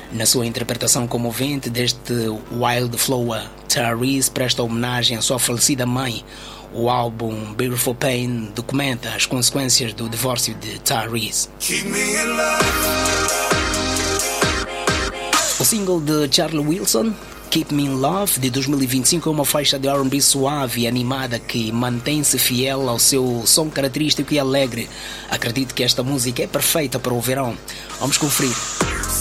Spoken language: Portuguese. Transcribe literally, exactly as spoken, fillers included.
Na sua interpretação comovente deste Wildflower, Tyrese presta homenagem à sua falecida mãe. O álbum Beautiful Pain documenta as consequências do divórcio de Tyrese. O single de Charlie Wilson, Keep Me in Love, de dois mil e vinte e cinco, é uma faixa de R and B suave e animada que mantém-se fiel ao seu som característico e alegre. Acredito que esta música é perfeita para o verão. Vamos conferir.